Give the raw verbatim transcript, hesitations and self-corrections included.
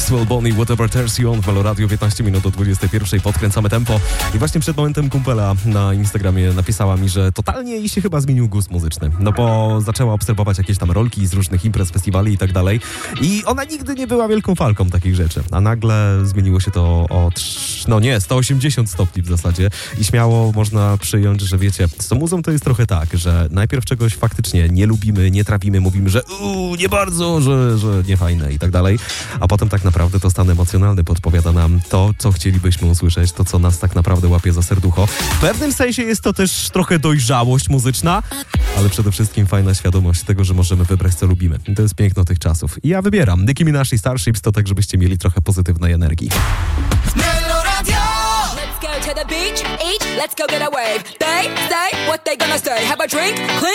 Maxwell Bonnie, Whatever Turns You On w Halo Radio, piętnaście minut do dwudziestej pierwszej, podkręcamy tempo. I właśnie przed momentem kumpela na Instagramie napisała mi, że totalnie jej się chyba zmienił gust muzyczny. No bo zaczęła obserwować jakieś tam rolki z różnych imprez, festiwali i tak dalej. I ona nigdy nie była wielką falką takich rzeczy. A nagle zmieniło się to o, trz... no nie, sto osiemdziesiąt stopni w zasadzie. I śmiało można przyjąć, że wiecie, z tą muzą to jest trochę tak, że najpierw czegoś faktycznie nie lubimy, nie trafimy, mówimy, że uuu, nie bardzo, że, że nie fajne i tak dalej. A potem tak naprawdę to stan emocjonalny podpowiada nam to, co chcielibyśmy usłyszeć, to, co nas tak naprawdę łapie za serducho. W pewnym sensie jest to też trochę dojrzałość muzyczna, ale przede wszystkim fajna świadomość tego, że możemy wybrać, co lubimy. I to jest piękno tych czasów. I ja wybieram Nicki Minaj i Starships, to tak, żebyście mieli trochę pozytywnej energii. Let's go to the beach, eat, let's go get a wave. They say what they gonna say. Have a drink, clean.